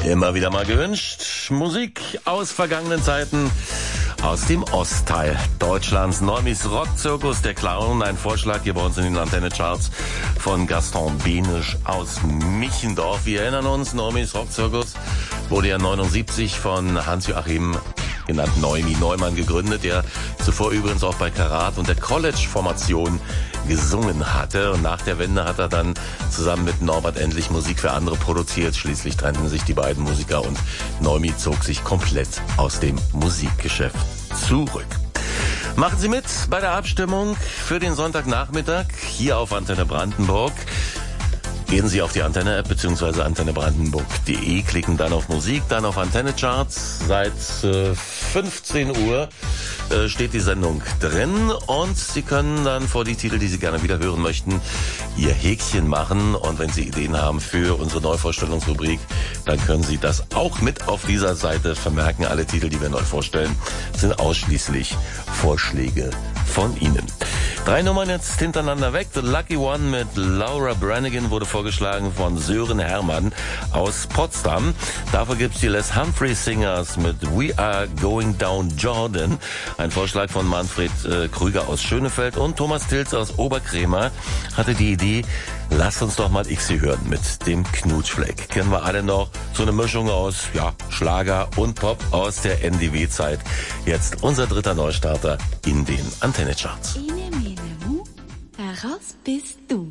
Immer wieder mal gewünscht. Musik aus vergangenen Zeiten. Aus dem Ostteil Deutschlands. Neumis Rockzirkus, der Clown. Ein Vorschlag hier bei uns in den Antenne-Charts von Gaston Benisch aus Michendorf. Wir erinnern uns, Neumis Rockzirkus wurde ja 79 von Hans-Joachim genannt Neumann gegründet, der zuvor übrigens auch bei Karat und der College-Formation gesungen hatte. Und nach der Wende hat er dann zusammen mit Norbert Endlich Musik für andere produziert. Schließlich trennten sich die beiden Musiker und Neumi zog sich komplett aus dem Musikgeschäft zurück. Machen Sie mit bei der Abstimmung für den Sonntagnachmittag hier auf Antenne Brandenburg. Gehen Sie auf die Antenne-App bzw. antennebrandenburg.de, klicken dann auf Musik, dann auf Antenne-Charts. Seit 15 Uhr steht die Sendung drin und Sie können dann vor die Titel, die Sie gerne wieder hören möchten, Ihr Häkchen machen. Und wenn Sie Ideen haben für unsere Neuvorstellungsrubrik, dann können Sie das auch mit auf dieser Seite vermerken. Alle Titel, die wir neu vorstellen, sind ausschließlich Vorschläge von Ihnen. 3 Nummern jetzt hintereinander weg. The Lucky One mit Laura Branigan wurde vorgeschlagen von Sören Hermann aus Potsdam. Dafür gibt's die Les Humphrey Singers mit We Are Going Down Jordan. Ein Vorschlag von Manfred Krüger aus Schönefeld und Thomas Tilz aus Oberkrämer hatte die Idee, lass uns doch mal Xi hören mit dem Knutschfleck. Kennen wir alle noch, so eine Mischung aus Schlager und Pop aus der NDW-Zeit. Jetzt unser dritter Neustarter in den Antenne-Charts.